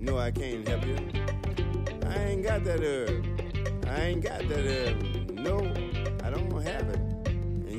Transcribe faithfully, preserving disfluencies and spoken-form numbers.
know I can't help you. I ain't got that herb. I ain't got that herb.